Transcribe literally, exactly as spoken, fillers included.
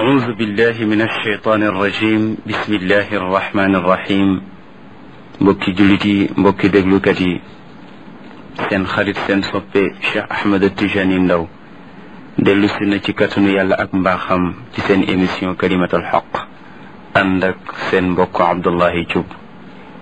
أعوذ بالله من الشيطان الرجيم بسم الله الرحمن الرحيم mbokki jullit yi mbokki déglukat yi seen xarit seen soppe Cheikh Ahmed Tijani Ndaw dellu si na ci kattanu yàlla ak mbaaxam ci seen émission kalimatul xaq ànd ak seen mbokk Abdullahi Thioub